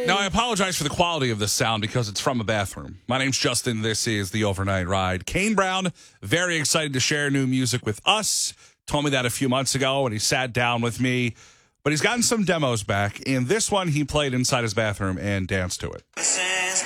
Now, I apologize for the quality of this sound because it's from a bathroom. My name's Justin. This is The Overnight Ride. Kane Brown, very excited to share new music with us. Told me that a few months ago, and he sat down with me. But he's gotten some demos back, and this one he played inside his bathroom and danced to it.